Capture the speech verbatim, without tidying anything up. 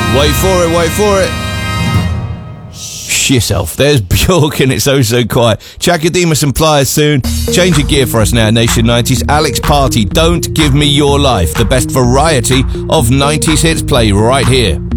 Wait for it, wait for it. Shh yourself. There's Bjork and It's Oh So Quiet. Chakademus and Pliers soon. Change of gear for us now, Nation nineties. Alex Party, Don't Give Me Your Life. The best variety of nineties hits play right here.